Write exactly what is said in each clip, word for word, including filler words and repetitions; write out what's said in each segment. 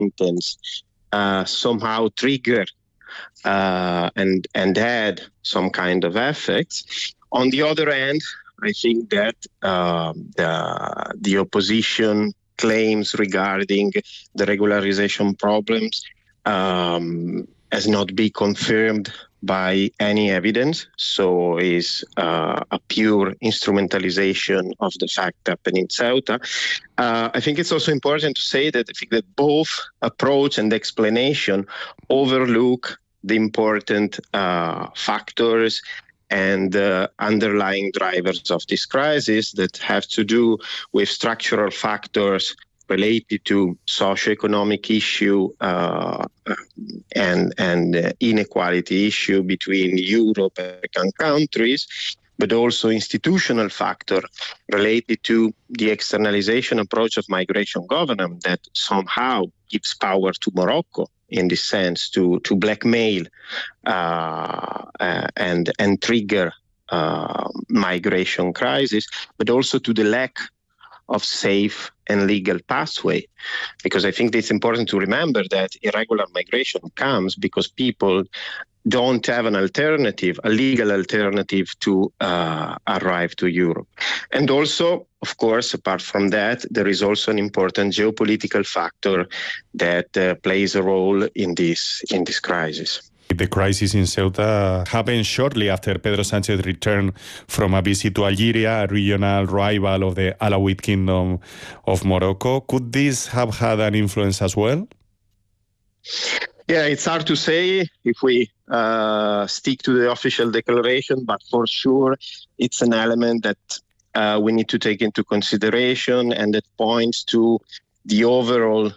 sentence uh, somehow trigger uh, and and had some kind of effects. On the other hand, I think that uh, the the opposition claims regarding the regularization problems um, has not been confirmed by any evidence, so is uh, a pure instrumentalization of the fact happening in Ceuta. Uh, I think it's also important to say that I think that both approach and explanation overlook the important uh, factors and uh, underlying drivers of this crisis that have to do with structural factors related to socioeconomic issue uh, and and uh, inequality issue between European countries, but also institutional factor related to the externalization approach of migration governance that somehow gives power to Morocco in this sense to to blackmail uh, uh, and and trigger uh, migration crisis, but also to the lack of safe and legal pathway, because I think it's important to remember that irregular migration comes because people don't have an alternative, a legal alternative to uh, arrive to Europe. And also, of course, apart from that, there is also an important geopolitical factor that uh, plays a role in this in this crisis. The crisis in Ceuta happened shortly after Pedro Sánchez returned from a visit to Algeria, a regional rival of the Alawite Kingdom of Morocco. Could this have had an influence as well? Yeah, it's hard to say if we uh, stick to the official declaration, but for sure it's an element that uh, we need to take into consideration, and that points to the overall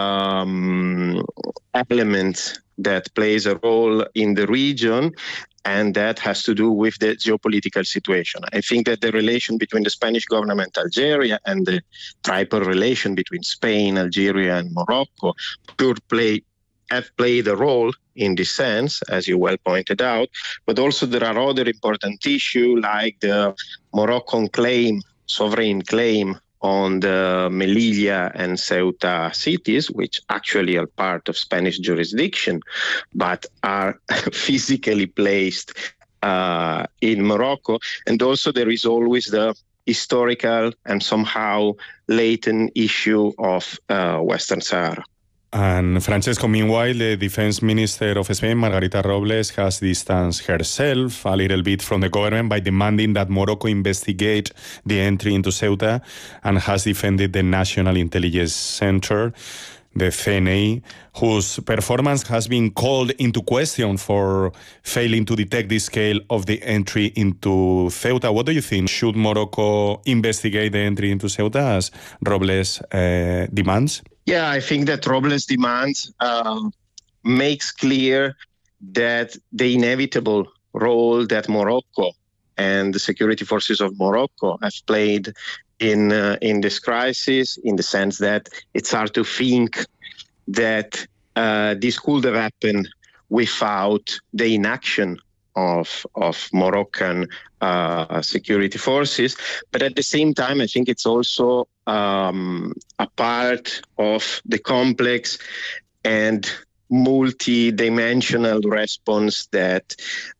um, element that plays a role in the region, and that has to do with the geopolitical situation. I think that the relation between the Spanish government, Algeria, and the triple relation between Spain, Algeria, and Morocco could play have played a role in this sense, as you well pointed out, but also there are other important issues like the Moroccan claim, sovereign claim on the Melilla and Ceuta cities, which actually are part of Spanish jurisdiction, but are physically placed uh, in Morocco. And also there is always the historical and somehow latent issue of uh, Western Sahara. And Francesco, meanwhile, the Defense Minister of Spain, Margarita Robles, has distanced herself a little bit from the government by demanding that Morocco investigate the entry into Ceuta, and has defended the National Intelligence Center, the C N A, whose performance has been called into question for failing to detect the scale of the entry into Ceuta. What do you think? Should Morocco investigate the entry into Ceuta as Robles uh, demands? Yeah, I think that Robles' demands um, makes clear that the inevitable role that Morocco and the security forces of Morocco have played in uh, in this crisis, in the sense that it's hard to think that uh, this could have happened without the inaction of of Moroccan uh, security forces. But at the same time, I think it's also um, a part of the complex and multi-dimensional response that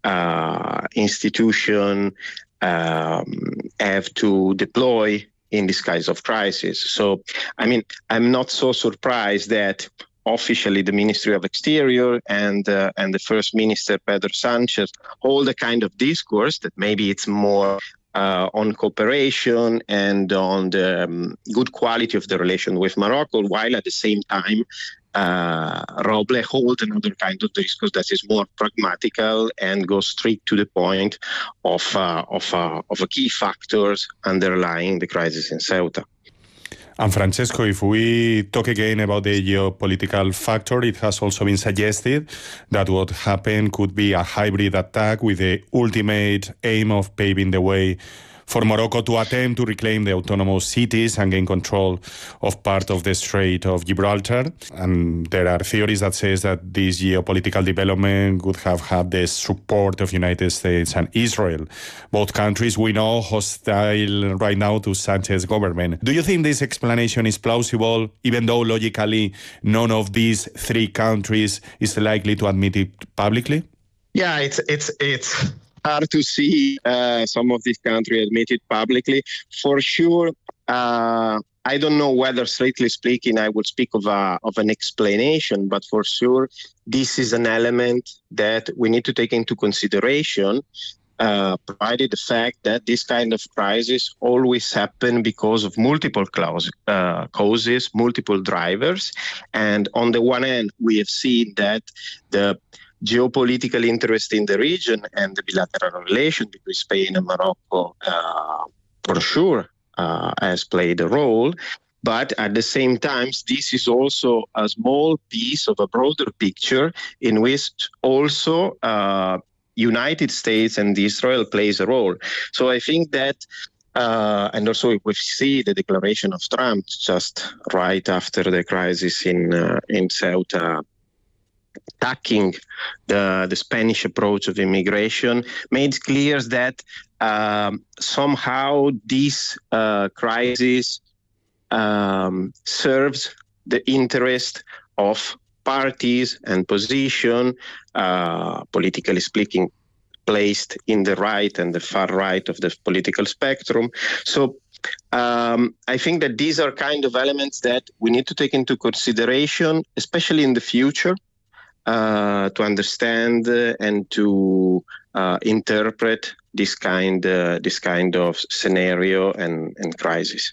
uh, institutions um, have to deploy in this kind of crisis. So, I mean, I'm not so surprised that officially the Ministry of Exterior and uh, and the First Minister Pedro Sánchez hold a kind of discourse that maybe it's more uh, on cooperation and on the um, good quality of the relation with Morocco, while at the same time uh, Robles hold another kind of discourse that is more pragmatical and goes straight to the point of uh, of uh, of a key factors underlying the crisis in Ceuta. And Francesco, if we talk again about the geopolitical factor, it has also been suggested that what happened could be a hybrid attack with the ultimate aim of paving the way for Morocco to attempt to reclaim the autonomous cities and gain control of part of the Strait of Gibraltar. And there are theories that says that this geopolitical development would have had the support of United States and Israel. Both countries, we know, hostile right now to Sanchez government. Do you think this explanation is plausible, even though logically none of these three countries is likely to admit it publicly? Yeah, it's it's it's hard to see uh, some of these countries admit it publicly. For sure, uh, I don't know whether, strictly speaking, I would speak of a of an explanation, but for sure, this is an element that we need to take into consideration. Uh, provided the fact that this kind of crisis always happen because of multiple clause, uh, causes, multiple drivers. And on the one hand, we have seen that the geopolitical interest in the region and the bilateral relation between Spain and Morocco, uh, for sure, uh, has played a role. But at the same time, this is also a small piece of a broader picture in which also uh, United States and Israel plays a role. So I think that, uh, and also we see the declaration of Trump just right after the crisis in uh, in Ceuta, attacking the the Spanish approach of immigration, made clear that um, somehow this uh, crisis um, serves the interest of parties and position, uh, politically speaking, placed in the right and the far right of the political spectrum. So um, I think that these are kind of elements that we need to take into consideration, especially in the future, uh, to understand uh, and to uh, interpret this kind, uh, this kind of scenario and, and crisis.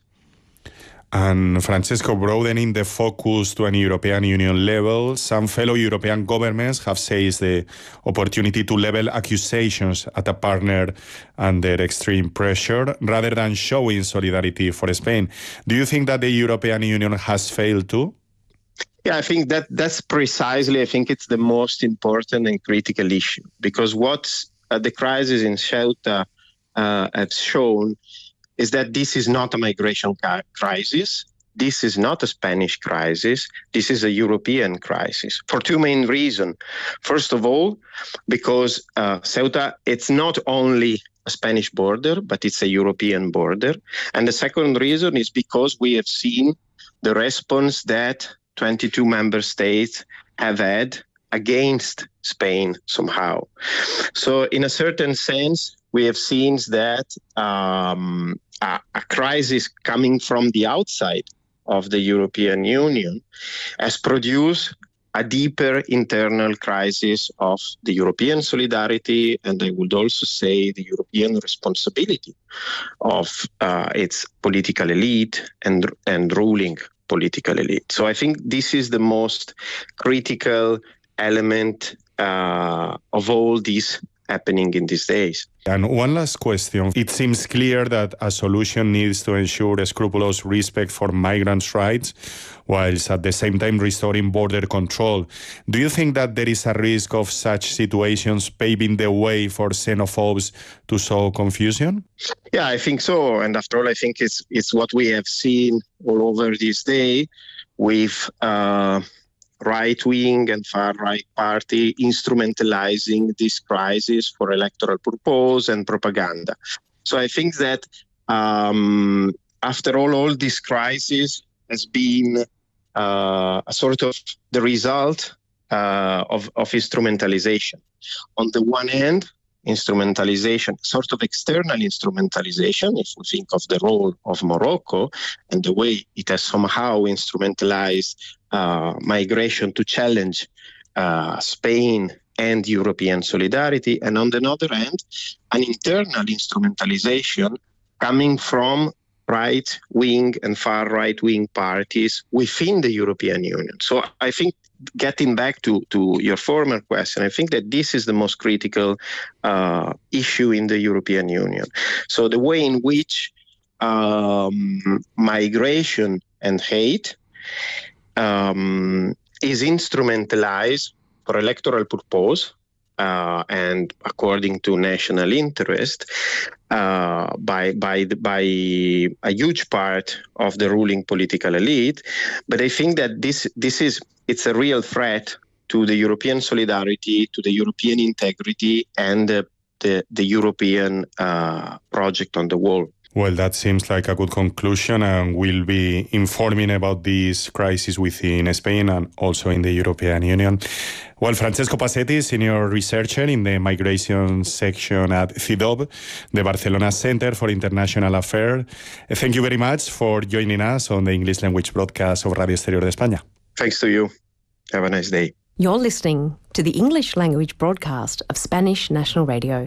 And Francesco, broadening the focus to an European Union level, some fellow European governments have seized the opportunity to level accusations at a partner under extreme pressure rather than showing solidarity for Spain. Do you think that the European Union has failed too? Yeah, I think that that's precisely, I think it's the most important and critical issue, because what uh, the crisis in Ceuta uh, has shown is that this is not a migration ca- crisis. This is not a Spanish crisis. This is a European crisis for two main reasons. First of all, because uh, Ceuta, it's not only a Spanish border, but it's a European border. And the second reason is because we have seen the response that twenty-two member states have had against Spain somehow. So in a certain sense, we have seen that um, a, a crisis coming from the outside of the European Union has produced a deeper internal crisis of the European solidarity, and I would also say the European responsibility of uh, its political elite and, and ruling political elite. So I think this is the most critical element uh, of all this happening in these days. And one last question. It seems clear that a solution needs to ensure a scrupulous respect for migrants' rights, whilst at the same time restoring border control. Do you think that there is a risk of such situations paving the way for xenophobes to sow confusion? Yeah, I think so. And after all, I think it's it's what we have seen all over this day with uh, right-wing and far-right party instrumentalizing this crisis for electoral purpose and propaganda. So I think that um, after all, all this crisis has been uh, a sort of the result uh, of, of instrumentalization. On the one hand, instrumentalization, sort of external instrumentalization, if we think of the role of Morocco and the way it has somehow instrumentalized uh, migration to challenge uh, Spain and European solidarity. And on the other hand, an internal instrumentalization coming from right-wing and far-right-wing parties within the European Union. So I think, getting back to, to your former question, I think that this is the most critical uh, issue in the European Union. So the way in which um, migration and hate um, is instrumentalized for electoral purpose uh, and according to national interest uh, by by the, by a huge part of the ruling political elite. But I think that this this is it's a real threat to the European solidarity, to the European integrity, and uh, the the European uh, project on the whole. Well, that seems like a good conclusion, and we'll be informing about this crisis within Spain and also in the European Union. Well, Francesco Passetti, senior researcher in the migration section at CIDOB, the Barcelona Center for International Affairs. Thank you very much for joining us on the English language broadcast of Radio Exterior de España. Thanks to you. Have a nice day. You're listening to the English language broadcast of Spanish National Radio.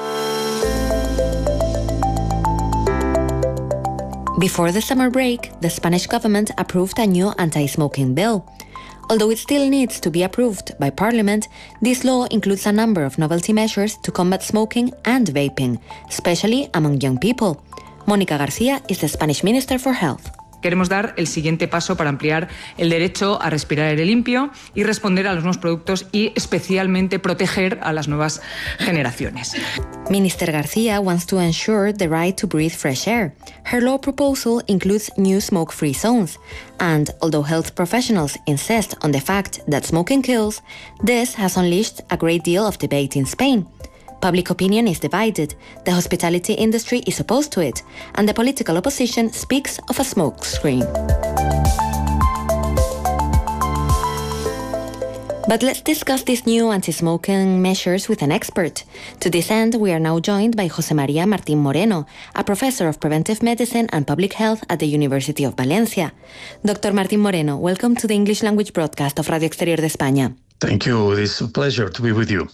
Before the summer break, the Spanish government approved a new anti-smoking bill. Although it still needs to be approved by Parliament, this law includes a number of novelty measures to combat smoking and vaping, especially among young people. Mónica García is the Spanish Minister for Health. Queremos dar el siguiente paso para ampliar el derecho a respirar aire limpio y responder a los nuevos productos y especialmente proteger a las nuevas generaciones. Minister García wants to ensure the right to breathe fresh air. Her law proposal includes new smoke-free zones. And although health professionals insist on the fact that smoking kills, this has unleashed a great deal of debate in Spain. Public opinion is divided, the hospitality industry is opposed to it, and the political opposition speaks of a smoke screen. But let's discuss these new anti-smoking measures with an expert. To this end, we are now joined by José María Martín Moreno, a professor of preventive medicine and public health at the University of Valencia. Doctor Martín Moreno, welcome to the English language broadcast of Radio Exterior de España. Thank you. It is a pleasure to be with you.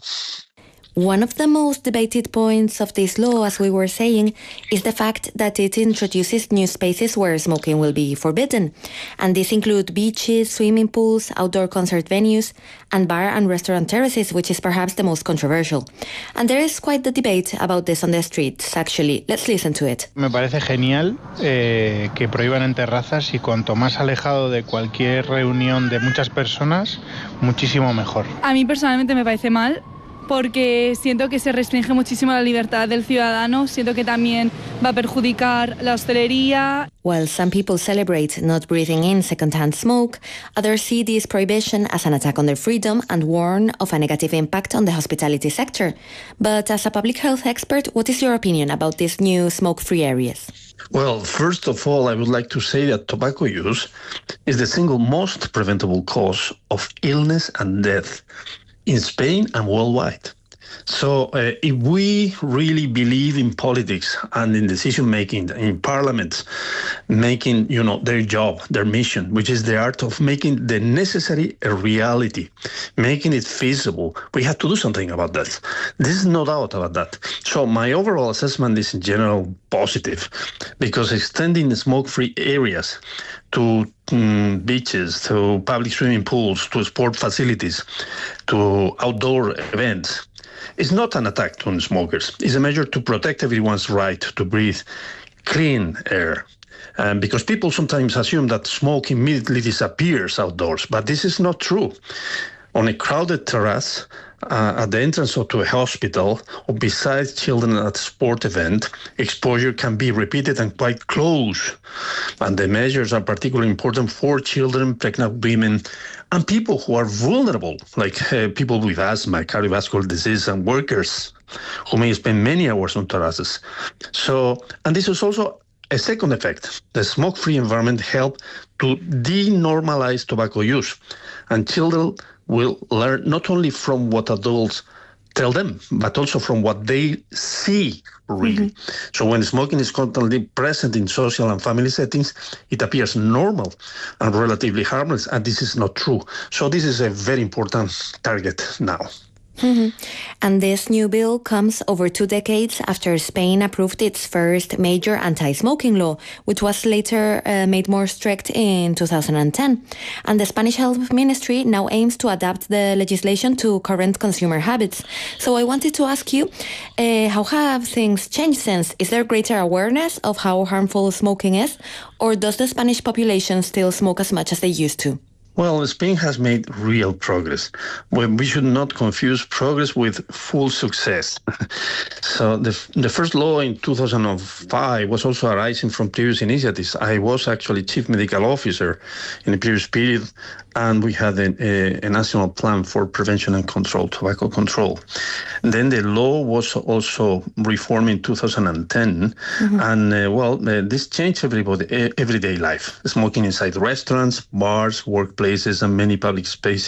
One of the most debated points of this law, as we were saying, is the fact that it introduces new spaces where smoking will be forbidden. And these include beaches, swimming pools, outdoor concert venues, and bar and restaurant terraces, which is perhaps the most controversial. And there is quite the debate about this on the streets, actually. Let's listen to it. Me parece genial eh, que prohíban en terrazas, y cuanto más alejado de cualquier reunión de muchas personas, muchísimo mejor. A mí personalmente me parece mal, porque siento que se restringe muchísimo la libertad del ciudadano, siento que también va a perjudicar la hostelería. While some people celebrate not breathing in second-hand smoke, others see this prohibition as an attack on their freedom and warn of a negative impact on the hospitality sector. But as a public health expert, what is your opinion about these new smoke-free areas? Well, first of all, I would like to say that tobacco use is the single most preventable cause of illness and death in Spain and worldwide. So uh, if we really believe in politics and in decision making, in parliaments, making, you know, their job, their mission, which is the art of making the necessary a reality, making it feasible, we have to do something about that. There's no doubt about that. So my overall assessment is in general positive, because extending the smoke-free areas to um, beaches, to public swimming pools, to sport facilities, to outdoor events, is not an attack on smokers. It's a measure to protect everyone's right to breathe clean air. Um, because people sometimes assume that smoke immediately disappears outdoors, but this is not true. On a crowded terrace, uh, at the entrance of to a hospital, or beside children at a sport event, exposure can be repeated and quite close. And the measures are particularly important for children, pregnant women, and people who are vulnerable, like uh, people with asthma, cardiovascular disease, and workers who may spend many hours on terraces. So, and this is also a second effect. The smoke-free environment helps to denormalize tobacco use, and children will learn not only from what adults tell them, but also from what they see, really. Mm-hmm. So when smoking is constantly present in social and family settings, it appears normal and relatively harmless, and this is not true. So this is a very important target now. Mm-hmm. And this new bill comes over two decades after Spain approved its first major anti-smoking law, which was later uh, made more strict in two thousand ten. And the Spanish Health Ministry now aims to adapt the legislation to current consumer habits. So I wanted to ask you, uh, how have things changed since? Is there greater awareness of how harmful smoking is? Or does the Spanish population still smoke as much as they used to? Well, Spain has made real progress. Well, we should not confuse progress with full success. So the, the first law in two thousand five was also arising from previous initiatives. I was actually chief medical officer in the previous period, and we had a, a, a national plan for prevention and control, tobacco control. And then the law was also reformed in two thousand ten, mm-hmm. and uh, well, uh, this changed everybody, everyday life. Smoking inside restaurants, bars, workplaces, and many public spaces